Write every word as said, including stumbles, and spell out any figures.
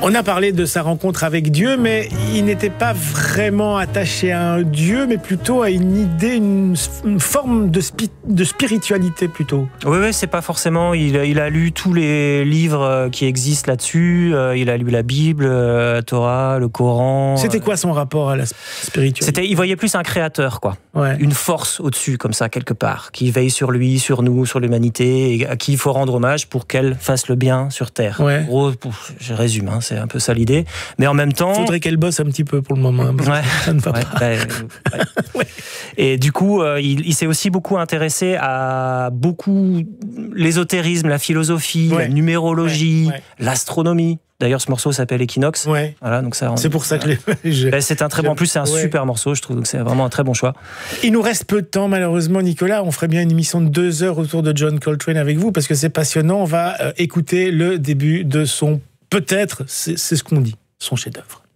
On a parlé de sa rencontre avec Dieu, mais il n'était pas vraiment attaché à un Dieu, mais plutôt à une idée, une, une forme de, spi, de spiritualité plutôt. Oui, oui, c'est pas forcément. Il, il a lu tous les livres qui existent là-dessus. Il a lu la Bible, la Torah, le Coran. C'était quoi son rapport à la spiritualité? C'était, il voyait plus un créateur, quoi. Ouais. Une force au-dessus, comme ça, quelque part, qui veille sur lui, sur nous, sur l'humanité, et à qui il faut rendre hommage pour qu'elle fasse le bien sur Terre. Ouais. En gros, je résume, hein, c'est un peu ça l'idée. Mais en même temps... Il faudrait qu'elle bosse un petit peu pour le moment. Hein, ouais. Ça ne va ouais, pas. Bah, ouais. Ouais. Et du coup, euh, il, il s'est aussi beaucoup intéressé à beaucoup l'ésotérisme, la philosophie, ouais. la numérologie, ouais. Ouais. l'astronomie. D'ailleurs, ce morceau s'appelle Equinox. Ouais. Voilà, donc ça. C'est pour ça que les... ben, c'est un très bon. En plus, c'est un ouais. super morceau, je trouve. Donc c'est vraiment un très bon choix. Il nous reste peu de temps, malheureusement, Nicolas. On ferait bien une émission de deux heures autour de John Coltrane avec vous parce que c'est passionnant. On va euh, écouter le début de son peut-être, c'est, c'est ce qu'on dit, son chef-d'œuvre.